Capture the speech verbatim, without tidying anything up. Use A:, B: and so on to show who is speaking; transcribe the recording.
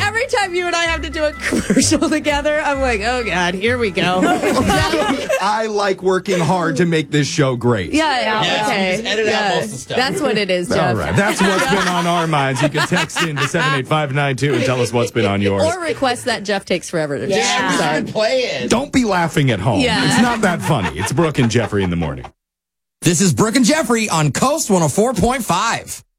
A: Every time you and I have to do a commercial together, I'm like, oh, God, here we go.
B: I like working hard to make this show great.
A: Yeah, yeah,
C: Yeah,
A: okay.
C: so just edit
A: yeah.
C: out most of the stuff.
A: That's what it is, Jeff.
B: All right. That's what's been on our minds. You can text in to seven eight five nine two and tell us what's been on yours.
A: Or request that Jeff takes forever to
C: Yeah,
A: do.
C: we
A: Sorry.
C: should play it.
B: Don't be laughing at home.
A: Yeah.
B: It's not that funny. It's Brooke and Jeffrey in the morning.
D: This is Brooke and Jeffrey on Coast one oh four point five.